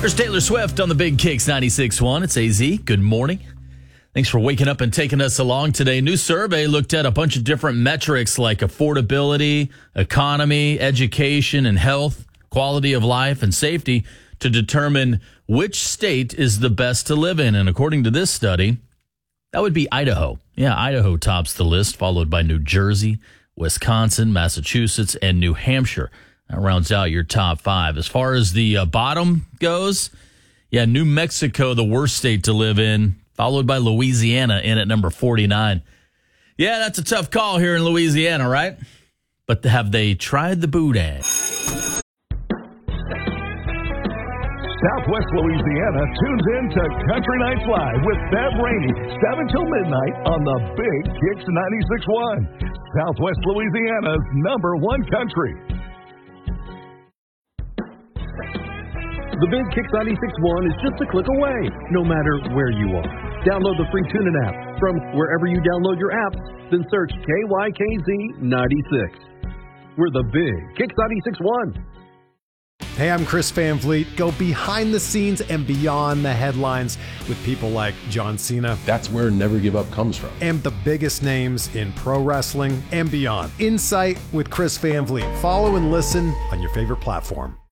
There's Taylor Swift on the Big Kicks 96.1. It's AZ. Good morning. Thanks for waking up and taking us along today. New survey looked at a bunch of different metrics like affordability, economy, education, and health, quality of life, and safety to determine which state is the best to live in. And according to this study, that would be Idaho. Yeah, Idaho tops the list, followed by New Jersey, Wisconsin, Massachusetts, and New Hampshire. That rounds out your top five. As far as the bottom goes, yeah, New Mexico, the worst state to live in, followed by Louisiana in at number 49. Yeah, that's a tough call here in Louisiana, right? But have they tried the boudin? Southwest Louisiana tunes in to Country Nights Live with Bev Rainey, 7 till midnight on the Big Kicks 96.1. Southwest Louisiana's #1 country. The Big Kicks 96.1 is just a click away, no matter where you are. Download the free TuneIn app from wherever you download your apps, then search KYKZ 96. We're the Big Kicks 96.1. Hey, I'm Chris Van Vliet. Go behind the scenes and beyond the headlines with people like John Cena. That's where Never Give Up comes from. And the biggest names in pro wrestling and beyond. Insight with Chris Van Vliet. Follow and listen on your favorite platform.